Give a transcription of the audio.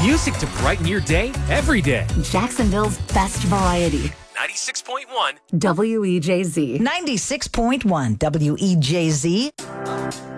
Music to brighten your day every day. Jacksonville's best variety. 96.1 WEJZ. 96.1 WEJZ.